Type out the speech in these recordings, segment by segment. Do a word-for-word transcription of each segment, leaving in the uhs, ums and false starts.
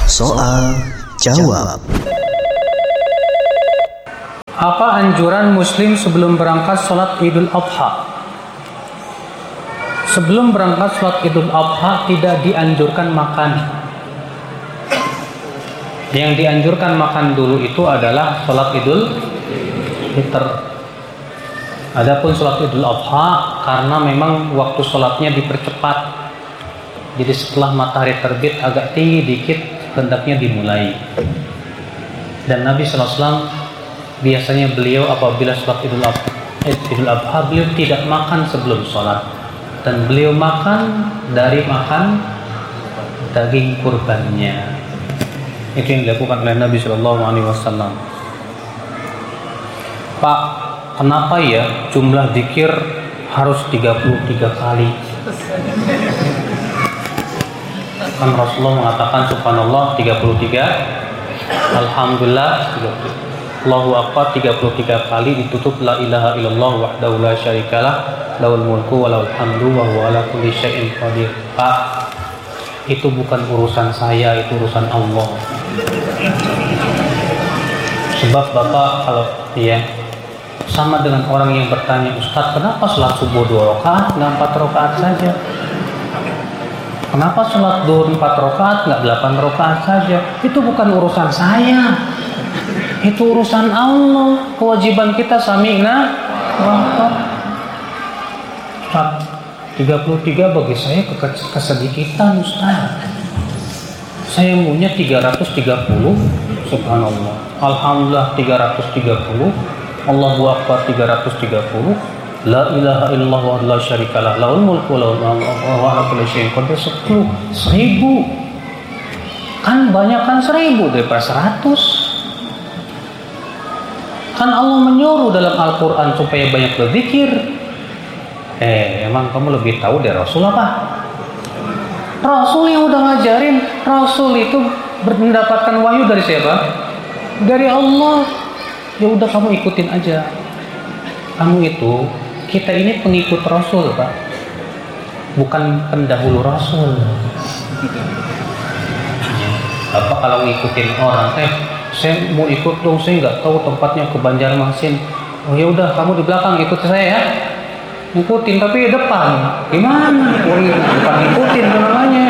Soal jawab. Apa anjuran muslim sebelum berangkat sholat Idul Adha? Sebelum berangkat sholat Idul Adha tidak dianjurkan makan. Yang dianjurkan makan dulu itu adalah sholat Idul Fitr. Adapun sholat Idul Adha karena memang waktu sholatnya dipercepat. Jadi setelah matahari terbit agak tinggi dikit hendaknya dimulai. Dan Nabi shallallahu alaihi wasallam biasanya beliau apabila sholat Idul Adha, Idul Adha beliau tidak makan sebelum sholat, dan beliau makan dari makan daging kurbannya. Itu yang dilakukan oleh Nabi Shallallahu Alaihi Wasallam. Pak, kenapa ya jumlah zikir harus tiga puluh tiga kali? Kan Rasulullah mengatakan subhanallah tiga puluh tiga, alhamdulillah tiga puluh, Allahu akbar tiga puluh tiga kali, ditutup la ilaha illallah wahdahu la syarikalah lahul mulku wa lahul hamdu wa huwa ala kulli syai'in qadir. Pak, itu bukan urusan saya, itu urusan Allah. Sebab Bapak kalau ya sama dengan orang yang bertanya, Ustaz, kenapa sholat subuh dua rakaat nggak empat rakaat saja? Kenapa sholat duhur empat rakaat nggak delapan rakaat saja? Itu bukan urusan saya, itu urusan Allah. Kewajiban kita sami'na wa ata'na. tiga puluh tiga bagi saya kesedikitan, Ustaz. Saya maunya tiga ratus tiga puluh. Subhanallah, alhamdulillah tiga ratus tiga puluh, Allahu akbar tiga ratus tiga puluh, la ilaha illallah wa la syarikalah lahul mulku wa huwa ala kulli syai'in qadir. Sepuluh seribu kan banyak, kan seribu daripada seratus. Kan Allah menyuruh dalam Al-Quran supaya banyak berzikir. Eh, emang kamu lebih tahu dari Rasul apa? Rasul yang udah ngajarin. Rasul itu mendapatkan wahyu dari siapa? Dari Allah. Ya udah kamu ikutin aja. Kamu itu, kita ini pengikut Rasul, Pak. Bukan pendahulu Rasul. Bapak kalau ngikutin orang, eh saya mau ikut dong, saya nggak tahu tempatnya ke Banjarmasin. Oh ya udah, kamu di belakang ikut saya ya. Ngikutin tapi di depan. Gimana? Oh, bukan ngikutin namanya.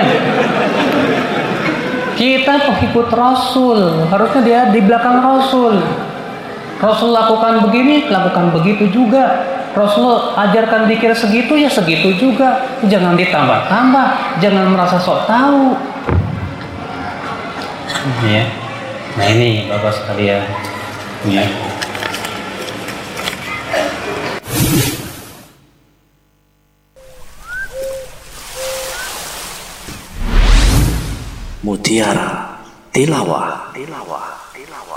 Kita pengikut Rasul, harusnya dia di belakang Rasul. Rasul lakukan begini, lakukan begitu juga. Rasul ajarkan zikir segitu, ya segitu juga. Jangan ditambah-tambah, jangan merasa sok tahu. Ya. Nah ini Bapak sekalian. Ya. Mutiara Tilawah. Tilawah. Tilawah.